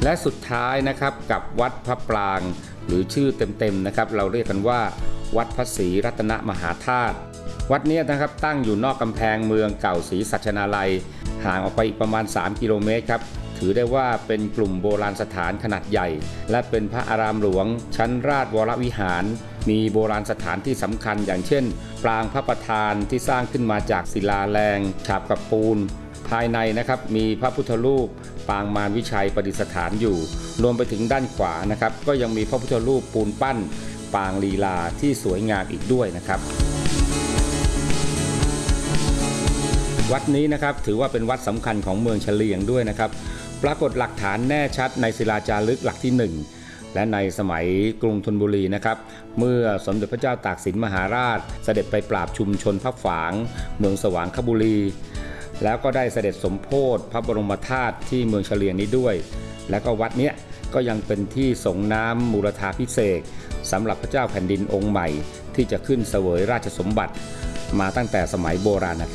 และสุดท้ายนะครับกับวัดพระปรางหรือชื่อเต็มๆนะครับเราเรียกกันว่าวัดพระศรีรัตนมหาธาตุวัดนี้นะครับตั้งอยู่นอกกำแพงเมืองเก่าศรีสัชนาลัยห่างออกไปอีกประมาณ3 กิโลเมตรครับถือได้ว่าเป็นกลุ่มโบราณสถานขนาดใหญ่และเป็นพระอารามหลวงชั้นราชวรวิหารมีโบราณสถานที่สำคัญอย่างเช่นปรางพระประธานที่สร้างขึ้นมาจากศิลาแรงฉาบกับปูนภายในนะครับมีพระพุทธรูปปางมารวิชัยประดิษฐานอยู่รวมไปถึงด้านขวานะครับก็ยังมีพระพุทธรูปปูนปั้นปางลีลาที่สวยงามอีกด้วยนะครับวัดนี้นะครับถือว่าเป็นวัดสำคัญของเมืองเฉลียงด้วยนะครับปรากฏหลักฐานแน่ชัดในศิลาจารึกหลักที่1และในสมัยกรุงธนบุรีนะครับเมื่อสมเด็จพระเจ้าตากสินมหาราชเสด็จไปปราบชุมชนพระฝางเมืองสว่างคบุรีแล้วก็ได้เสด็จสมโภชพระบรมธาตุที่เมืองเฉลียงนี้ด้วยและก็วัดเนี้ยก็ยังเป็นที่ส่งน้ำมูรธาภิเษกสำหรับพระเจ้าแผ่นดินองค์ใหม่ที่จะขึ้นเสวยราชสมบัติมาตั้งแต่สมัยโบราณก